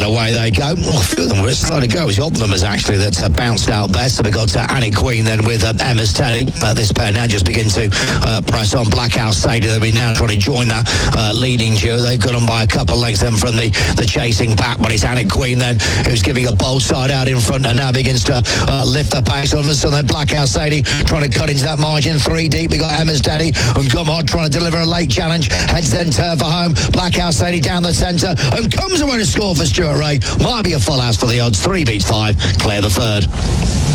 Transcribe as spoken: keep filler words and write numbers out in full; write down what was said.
away they go. Well, a few of them were slow to go. It was Optimus actually that uh, bounced out best. So we got uh, Annie Queen then with uh, Emma's Teddy. Uh, this pair now just begin to uh, press on. Black House Sadie, they'll be now trying to join that uh, leading duo. They've got them by a couple of lengths then from the, the chasing pack, but it's Annie Queen then who's giving a bold side out in front and now begins to uh, lift the pace on us. So then Black House Sadie trying to cut into that margin. Three deep, we got Emma's Teddy and Gumhod trying to deliver a late challenge. Heads then turn for home. Black House Sadie down the centre and comes away to score for Stuart Ray. Might be a full house for the odds. Three beats five. Clear the third.